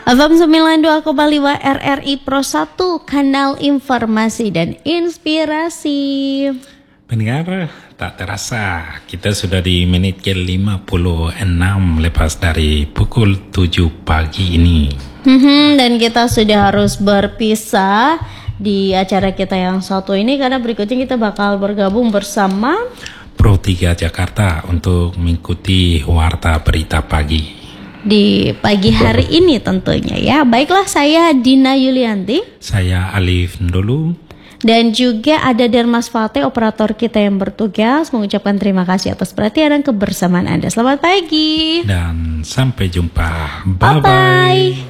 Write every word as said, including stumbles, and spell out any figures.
F M sembilan puluh dua koma lima R R I Pro satu, kanal informasi dan inspirasi. Pendengar, tak terasa kita sudah di menit ke lima puluh enam lepas dari pukul tujuh pagi ini. Hmm, dan kita sudah harus berpisah di acara kita yang satu ini karena berikutnya kita bakal bergabung bersama Pro tiga Jakarta untuk mengikuti warta berita pagi di pagi hari ini tentunya ya. Baiklah, saya Dina Yulianti, saya Alif Ndolu, dan juga ada Dermas Fate, operator kita yang bertugas, mengucapkan terima kasih atas perhatian dan kebersamaan Anda. Selamat pagi dan sampai jumpa. Bye bye.